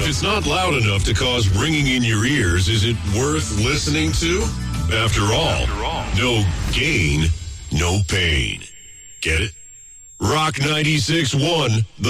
it's not loud enough to cause ringing in your ears, is it worth listening to? After all, no gain, no pain. Get it? Rock 96.1,